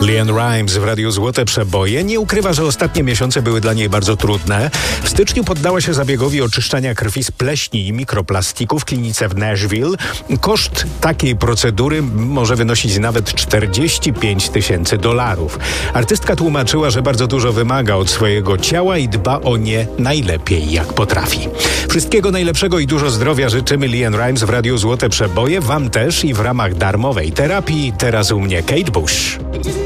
LeAnn Rimes w Radiu Złote Przeboje nie ukrywa, że ostatnie miesiące były dla niej bardzo trudne. W styczniu poddała się zabiegowi oczyszczania krwi z pleśni i mikroplastiku w klinice w Nashville. Koszt takiej procedury może wynosić nawet $45,000. Artystka tłumaczyła, że bardzo dużo wymaga od swojego ciała i dba o nie najlepiej jak potrafi. Wszystkiego najlepszego i dużo zdrowia życzymy LeAnn Rimes w Radiu Złote Przeboje. Wam też i w ramach darmowej terapii. Teraz u mnie Kate Bush.